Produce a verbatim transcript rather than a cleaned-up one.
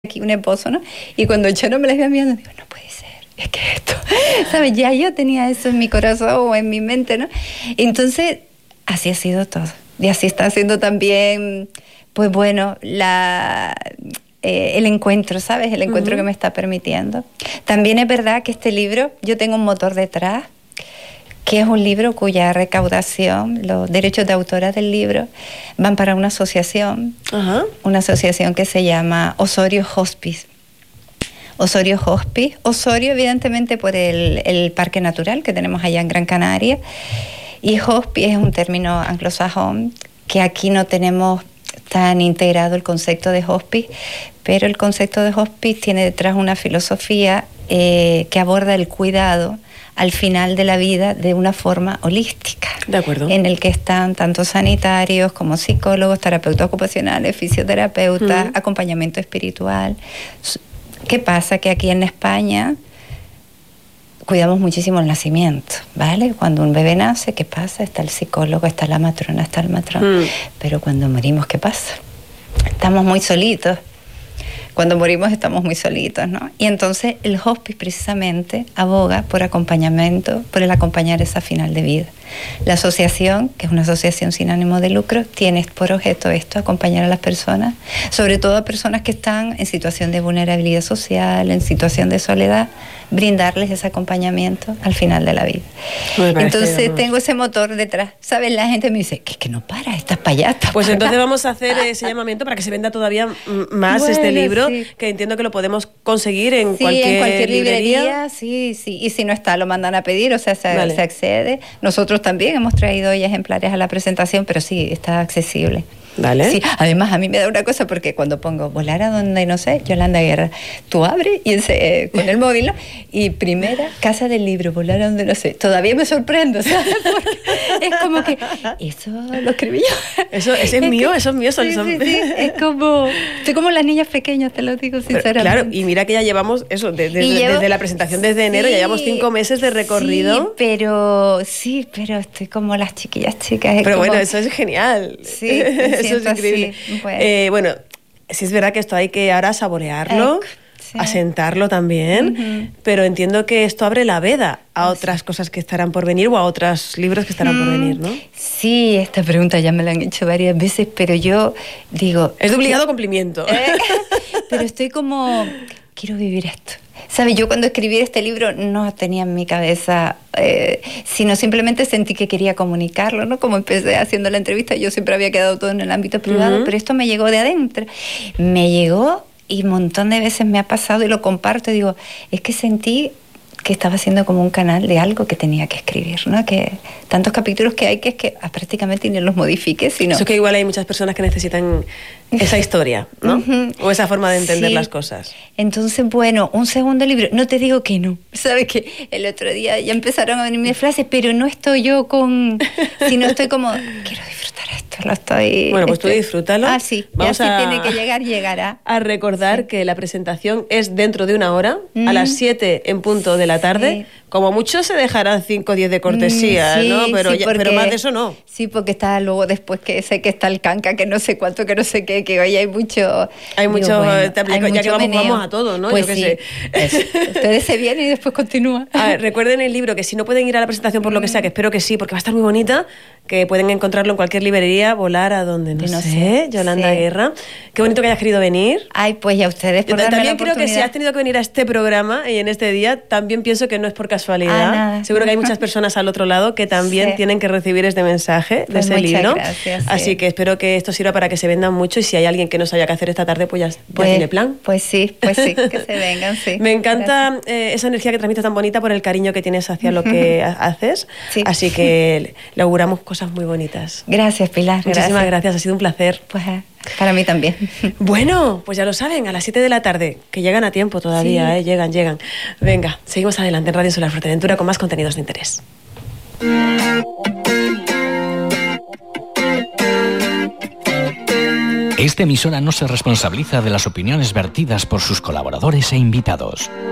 aquí un esposo, ¿no? Y cuando yo no me las iba mirando, digo, no puede ser, es que esto, ¿sabes? Ya yo tenía eso en mi corazón o en mi mente, ¿no? Entonces, así ha sido todo. Y así está haciendo también, pues bueno, la... Eh, el encuentro, ¿sabes? El encuentro uh-huh. que me está permitiendo. También es verdad que este libro, yo tengo un motor detrás, que es un libro cuya recaudación, los derechos de autora del libro, van para una asociación, uh-huh. una asociación que se llama Osorio Hospice. Osorio Hospice. Osorio, evidentemente, por el, el parque natural que tenemos allá en Gran Canaria. Y hospice es un término anglosajón que aquí no tenemos tan integrado el concepto de hospice, pero el concepto de hospice tiene detrás una filosofía eh, que aborda el cuidado al final de la vida de una forma holística. De acuerdo. En el que están tanto sanitarios como psicólogos, terapeutas ocupacionales, fisioterapeutas, uh-huh. acompañamiento espiritual. ¿Qué pasa? Que aquí en España cuidamos muchísimo el nacimiento, ¿vale? Cuando un bebé nace, ¿qué pasa? Está el psicólogo, está la matrona, está el matrón. Mm. Pero cuando morimos, ¿qué pasa? Estamos muy solitos. Cuando morimos estamos muy solitos, ¿no? Y entonces el hospice precisamente aboga por acompañamiento, por el acompañar esa final de vida. La asociación, que es una asociación sin ánimo de lucro, tiene por objeto esto, acompañar a las personas, sobre todo a personas que están en situación de vulnerabilidad social, en situación de soledad, brindarles ese acompañamiento al final de la vida. Entonces vamos. Tengo ese motor detrás. ¿Sabes? La gente me dice, que, que no para, estás para allá, estás Pues para entonces acá. Vamos a hacer ese llamamiento para que se venda todavía más bueno, este libro, sí. que entiendo que lo podemos conseguir en, sí, cualquier, en cualquier librería. librería. Sí, sí. Y si no está, lo mandan a pedir, o sea, se, vale. se accede. Nosotros también hemos traído hoy ejemplares a la presentación, pero sí, está accesible. Vale. Sí, además a mí me da una cosa porque cuando pongo volar a donde no sé, Yolanda Guerra, tú abres y ese, eh, con el móvil, ¿no? Y primera, casa del libro, volar a donde no sé, todavía me sorprendo, ¿sabes? Porque es como que eso lo escribí yo. Eso, ese es, es mío, que, eso es mío. Son, sí, son... Sí, sí, es como, estoy como las niñas pequeñas, te lo digo sinceramente. Pero, claro, y mira que ya llevamos eso, de, de, llevo, desde la presentación desde enero, sí, ya llevamos cinco meses de recorrido. Sí, pero, sí, pero estoy como las chiquillas chicas. Pero como, bueno, eso es genial. Sí, eso es increíble. Así, bueno. Eh, bueno, sí es verdad que esto hay que ahora saborearlo, eh, sí. asentarlo también, uh-huh. pero entiendo que esto abre la veda a oh, otras sí. cosas que estarán por venir o a otros libros que estarán mm, por venir, ¿no? Sí, esta pregunta ya me la han hecho varias veces, pero yo digo... Es de obligado cumplimiento. Eh, pero estoy como, quiero vivir esto. ¿Sabes? Yo cuando escribí este libro no tenía en mi cabeza, eh, sino simplemente sentí que quería comunicarlo, ¿no? Como empecé haciendo la entrevista, yo siempre había quedado todo en el ámbito privado, uh-huh. pero esto me llegó de adentro. Me llegó y un montón de veces me ha pasado y lo comparto y digo, es que sentí que estaba haciendo como un canal de algo que tenía que escribir, ¿no? Que tantos capítulos que hay que es que prácticamente ni los modifique, sino... Eso es que igual hay muchas personas que necesitan esa historia, ¿no? Uh-huh. O esa forma de entender sí. las cosas. Entonces, bueno, un segundo libro, no te digo que no. ¿Sabes que el otro día ya empezaron a venirme frases, pero no estoy yo con... sino estoy como, quiero disfrutar esto, lo estoy... Bueno, pues estoy... tú disfrútalo. Ah, sí, Vamos ya a... si tiene que llegar, llegará. A recordar sí. que la presentación es dentro de una hora, mm. a las siete en punto de la tarde. Sí. Como mucho se dejarán cinco o diez de cortesía, sí, ¿no? Pero, sí, ya, porque, pero más de eso no. Sí, porque está luego después que sé que está el canca, que no sé cuánto, que no sé qué, que hoy hay mucho... Hay mucho... Digo, bueno, te aplico, hay ya mucho que vamos, meneo. vamos a todo, ¿no? Pues Yo sí, qué sé. Ustedes se vienen y después continúan. A ver, recuerden el libro, que si no pueden ir a la presentación por lo que sea, que espero que sí, porque va a estar muy bonita, que pueden encontrarlo en cualquier librería, volar a donde no, no sé, sé, Yolanda sí. Guerra. Qué bonito que hayas querido venir. Ay, pues ya ustedes por Yo darme también la creo que si has tenido que venir a este programa y en este día, también pienso que no es por casualidad. Ah, nada. Seguro que hay muchas personas al otro lado que también sí. tienen que recibir este mensaje pues de ese libro. Gracias, Así sí. que espero que esto sirva para que se vendan mucho y si hay alguien que no sabía qué hacer esta tarde, pues ya, pues, ya tiene plan. Pues sí, pues sí, que se vengan, sí. Me encanta eh, esa energía que transmites tan bonita por el cariño que tienes hacia lo que haces. Sí. Así que le auguramos cosas muy bonitas. Gracias, Pilar. Muchísimas gracias. gracias, ha sido un placer. Pues para mí también. Bueno, pues ya lo saben, a las siete de la tarde, que llegan a tiempo todavía, sí. ¿eh? Llegan, llegan. Venga, seguimos adelante en Radio Insular Fuerteventura con más contenidos de interés. Esta emisora no se responsabiliza de las opiniones vertidas por sus colaboradores e invitados.